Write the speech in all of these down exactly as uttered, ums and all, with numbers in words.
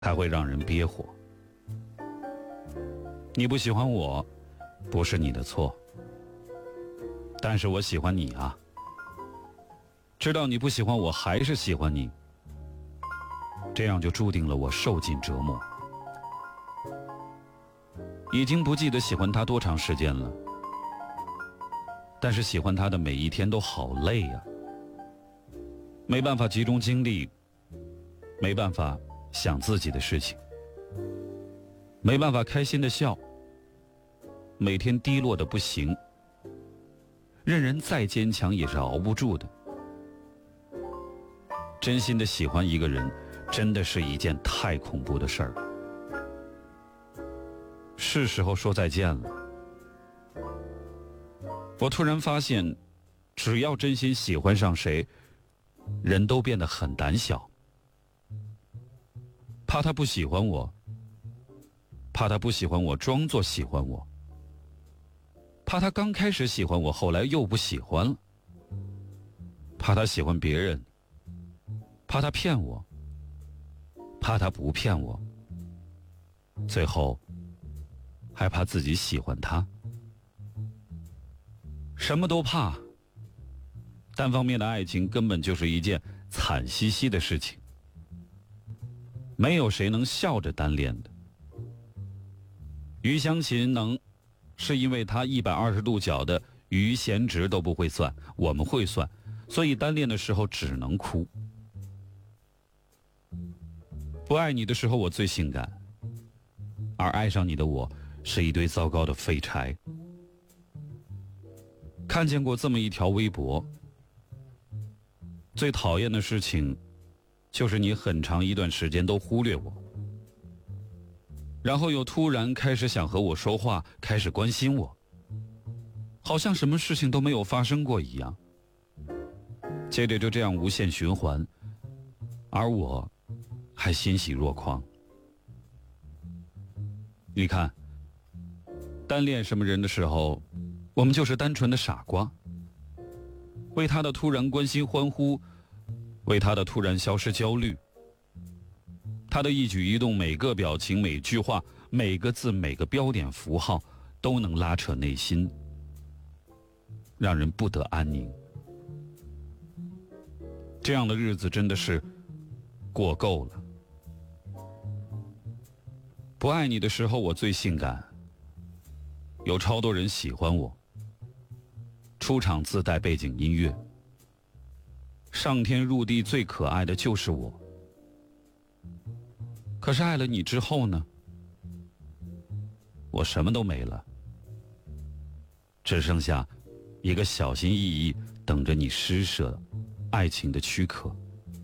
还会让人憋火。你不喜欢我，不是你的错，但是我喜欢你啊。知道你不喜欢我，还是喜欢你，这样就注定了我受尽折磨。已经不记得喜欢他多长时间了，但是喜欢他的每一天都好累呀、啊，没办法集中精力，没办法想自己的事情，没办法开心的笑，每天低落的不行，任人再坚强也是熬不住的。真心的喜欢一个人，真的是一件太恐怖的事儿。是时候说再见了。我突然发现，只要真心喜欢上谁，人都变得很胆小。怕他不喜欢我，怕他不喜欢我装作喜欢我，怕他刚开始喜欢我，后来又不喜欢了，怕他喜欢别人，怕他骗我，怕他不骗我，最后还怕自己喜欢他。什么都怕。单方面的爱情根本就是一件惨兮兮的事情，没有谁能笑着单恋的。于湘琴能，是因为她一百二十度角的余弦值都不会算，我们会算，所以单恋的时候只能哭。不爱你的时候我最性感，而爱上你的我是一堆糟糕的废柴。看见过这么一条微博，最讨厌的事情就是你很长一段时间都忽略我，然后又突然开始想和我说话，开始关心我，好像什么事情都没有发生过一样，接着就这样无限循环，而我还欣喜若狂。你看，单恋什么人的时候，我们就是单纯的傻瓜，为他的突然关心欢呼，为他的突然消失焦虑。他的一举一动，每个表情，每句话，每个字，每个标点符号，都能拉扯内心，让人不得安宁。这样的日子真的是过够了。不爱你的时候我最性感，有超多人喜欢我，出场自带背景音乐，上天入地最可爱的就是我。可是爱了你之后呢，我什么都没了，只剩下一个小心翼翼等着你施舍爱情的躯壳。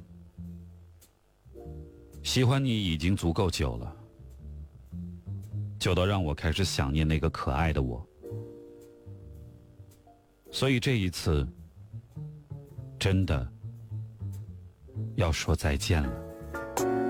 喜欢你已经足够久了，久到让我开始想念那个可爱的我。所以这一次真的要说再见了。